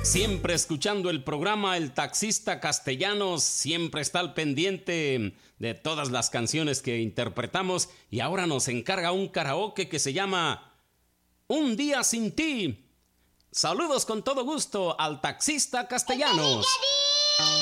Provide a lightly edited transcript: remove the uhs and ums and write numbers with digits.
Siempre escuchando el programa El Taxista Castellanos, siempre está al pendiente de todas las canciones que interpretamos y ahora nos encarga un karaoke que se llama Un Día Sin Ti. Saludos con todo gusto al Taxista Castellanos.